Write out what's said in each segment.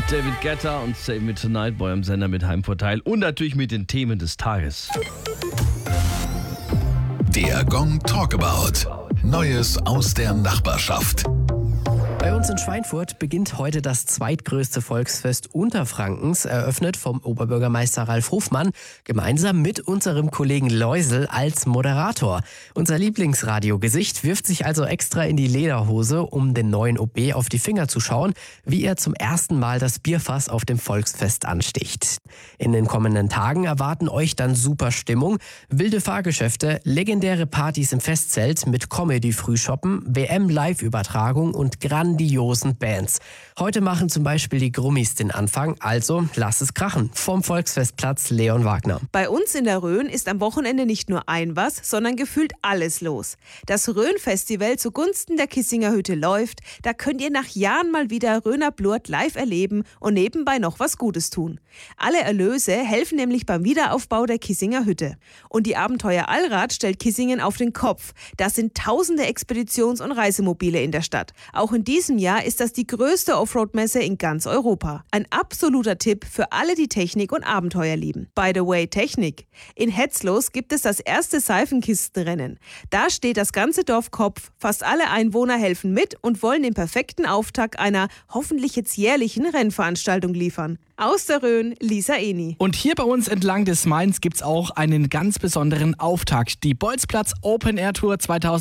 David Guetta und Save Me Tonight bei eurem Sender mit Heimvorteil und natürlich mit den Themen des Tages. Der Gong Talkabout. Neues aus der Nachbarschaft. Bei uns in Schweinfurt beginnt heute das zweitgrößte Volksfest Unterfrankens, eröffnet vom Oberbürgermeister Ralf Hofmann, gemeinsam mit unserem Kollegen Läusel als Moderator. Unser Lieblingsradiogesicht wirft sich also extra in die Lederhose, um den neuen OB auf die Finger zu schauen, wie er zum ersten Mal das Bierfass auf dem Volksfest ansticht. In den kommenden Tagen erwarten euch dann super Stimmung, wilde Fahrgeschäfte, legendäre Partys im Festzelt mit Comedy-Frühschoppen, WM-Live-Übertragung und grandiosen Bands. Heute machen zum Beispiel die Grummis den Anfang, also lass es krachen. Vom Volksfestplatz Leon Wagner. Bei uns in der Rhön ist am Wochenende nicht nur ein was, sondern gefühlt alles los. Das Rhön-Festival zugunsten der Kissinger Hütte läuft. Da könnt ihr nach Jahren mal wieder Rhöner Blurt live erleben und nebenbei noch was Gutes tun. Alle Erlöse helfen nämlich beim Wiederaufbau der Kissinger Hütte. Und die Abenteuer Allrad stellt Kissingen auf den Kopf. Das sind tausende Expeditions- und Reisemobile in der Stadt. Auch in diesem Jahr ist das die größte Offroad-Messe in ganz Europa. Ein absoluter Tipp für alle, die Technik und Abenteuer lieben. By the way, Technik. In Hetzlos gibt es das erste Seifenkistenrennen. Da steht das ganze Dorf Kopf. Fast alle Einwohner helfen mit und wollen den perfekten Auftakt einer hoffentlich jetzt jährlichen Rennveranstaltung liefern. Aus der Rhön, Lisa Eni. Und hier bei uns entlang des Mains gibt's auch einen ganz besonderen Auftakt. Die Bolzplatz Open Air Tour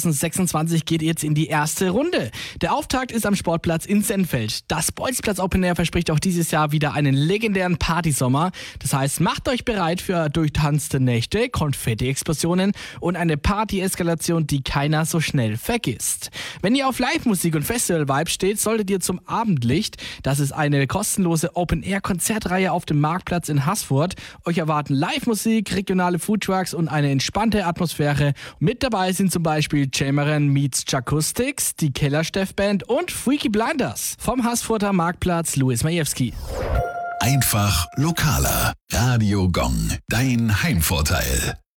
2026 geht jetzt in die erste Runde. Der Auftakt ist am Sportplatz in Sennfeld. Das Bolzplatz Open Air verspricht auch dieses Jahr wieder einen legendären Partysommer. Das heißt, macht euch bereit für durchtanzte Nächte, Konfetti-Explosionen und eine Party-Eskalation, die keiner so schnell vergisst. Wenn ihr auf Live-Musik und Festival-Vibe steht, solltet ihr zum Abendlicht. Das ist eine kostenlose Open Air Konzertreihe auf dem Marktplatz in Haßfurt. Euch erwarten Live-Musik, regionale Foodtrucks und eine entspannte Atmosphäre. Mit dabei sind zum Beispiel Jameran meets Jacoustics, die Kellersteff-Band und Freaky Blinders. Vom Haßfurter Marktplatz Louis Majewski. Einfach lokaler. Radio Gong. Dein Heimvorteil.